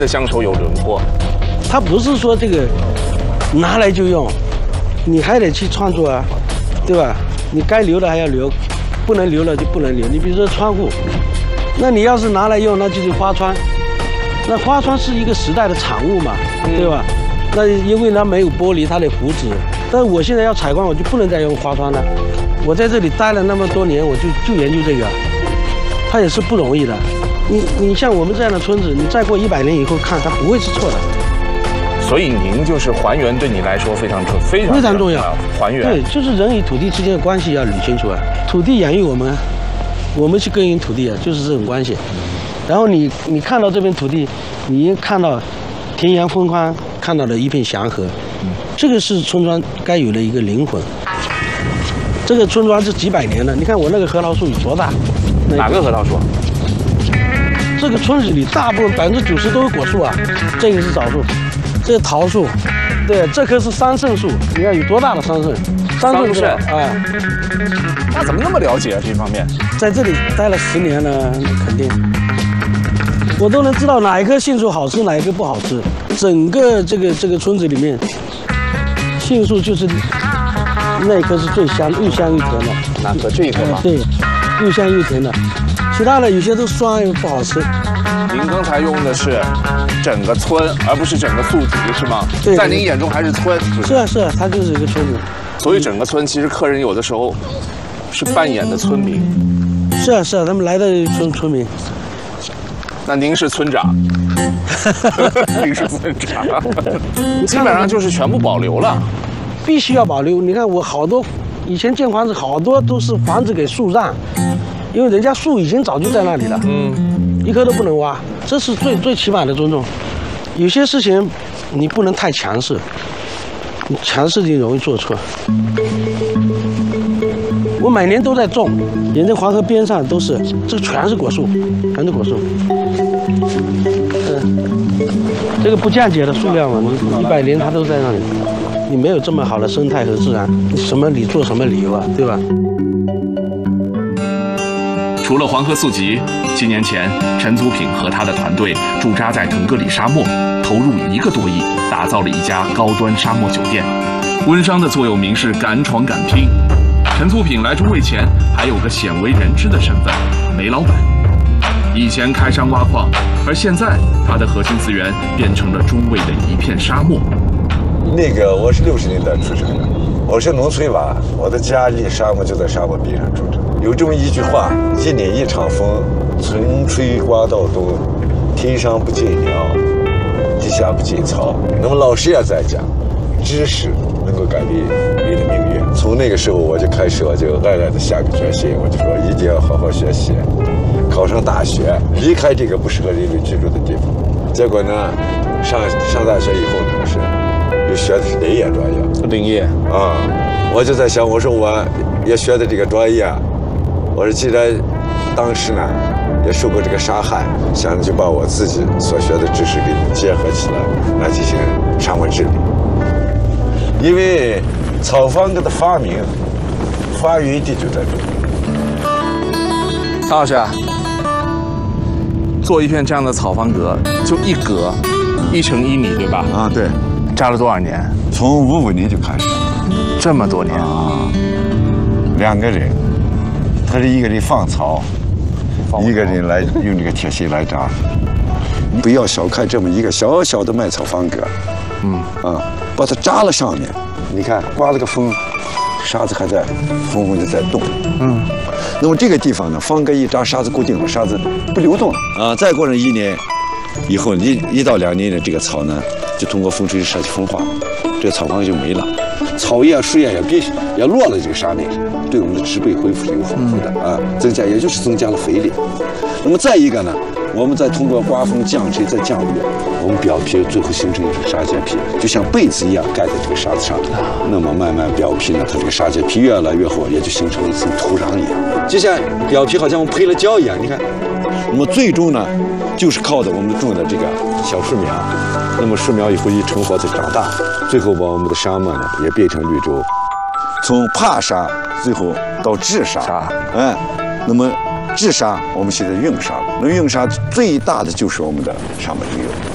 的乡愁有轮廓。 它不是说这个拿来就用，你还得去创作啊，对吧？你该留的还要留，不能留了就不能留。你比如说窗户，那你要是拿来用，那就是花窗。那花窗是一个时代的产物嘛，对吧？那因为它没有玻璃，它得糊纸。但是我现在要采光，我就不能再用花窗了。我在这里待了那么多年，我就研究这个，它也是不容易的。你像我们这样的村子，你再过100年以后看，它不会是错的。 所以您就是还原，对你来说非常重要。还原对，就是人与土地之间的关系要捋清楚啊。土地养育我们，我们去耕耘土地啊，就是这种关系。然后你看到这片土地，你看到田园风光，看到了一片祥和，这个是村庄该有的一个灵魂。这个村庄是几百年了，你看我那个核桃树有多大？ 哪个核桃树？ 这个村子里大部分90%都是果树啊，这个是枣树，这个桃树，对，这棵是桑葚树，你看有多大的桑葚？ 桑葚啊， 那怎么那么了解啊这方面？ 在这里待了10年了，肯定。我都能知道哪一棵杏树好吃，哪一棵不好吃。整个这个村子里面，杏树就是那一棵是最香，又香又甜的。 哪棵？这一棵吗？ 对，又香又甜的。其他的有些都酸又不好吃。 您刚才用的是整个村，而不是整个宿集，是吗？ 对。 在您眼中还是村？ 是啊是啊，它就是一个村子。 所以整个村其实客人有的时候是扮演的村民。 是啊是啊，他们来的村民。 那您是村长，您是村长，基本上就是全部保留了， 必须要保留。你看我好多以前建房子，好多都是房子给树让，因为人家树已经早就在那里了，一棵都不能挖，这是最起码的尊重。有些事情你不能太强势，你强势就容易做错。我每年都在种，沿着黄河边上都是，这全是果树，全是果树。这个不降解的数量嘛，你100年它都在那里。你没有这么好的生态和自然，你做什么理由啊，对吧？ 除了黄河宿集，7年前，陈祖品和他的团队驻扎在腾格里沙漠，投入1个多亿，打造了一家高端沙漠酒店。温商的座右铭是敢闯敢拼。陈祖品来中卫前还有个鲜为人知的身份——煤老板。以前开山挖矿，而现在他的核心资源变成了中卫的一片沙漠。 我是60年代出生的，我是农村娃，我的家离沙漠就在沙漠边上住着。有这么一句话：1年1场风，从吹刮到冬，天上不见鸟，地下不见草。那么老师也在讲，知识能够改变你的命运。从那个时候我就开始，我就暗暗的下个决心，我就说一定要好好学习，考上大学，离开这个不适合人类居住的地方。结果呢，上大学以后呢，又学的是林业专业。 林业啊，我就在想，我说我也学的这个专业，我说既然当时呢也受过这个杀害，想着就把我自己所学的知识给结合起来，来进行沙漠治理。因为草房子的发明发源地就在这里。 曹老师，做一片这样的草房格，就一格1乘1米，对吧？ 啊，对。 扎了多少年？ 从55年就开始， 这么多年啊！2个人，他是一个人放草，一个人来用这个铁锨来扎。不要小看这么一个小小的麦草房格，把它扎了上面，你看刮了个风，沙子还在缝缝的在动，那么这个地方呢，方格一扎，沙子固定了，沙子不流动了啊。再过了1年以后，1到2年的这个草呢，就通过风吹沙气风化，这个草房就没了，草叶树叶也落了这个沙面上，对我们的植被恢复是有丰富的啊，增加了肥力。那么再一个呢，我们再通过刮风降水再降雨，我们表皮最后形成一层沙碣皮，就像被子一样盖在这个沙子上头。那么慢慢表皮呢，它这个沙碣皮越来越厚，也就形成了一层土壤一样，就像表皮好像我们配了胶一样。你看，那么最终呢，就是靠着我们种的这个小树苗，那么树苗以后一成活再长大，最后把我们的沙漠呢也变成绿洲，从帕沙最后到治沙，那么治沙我们现在用沙了，那用沙最大的就是我们的沙漠绿洲。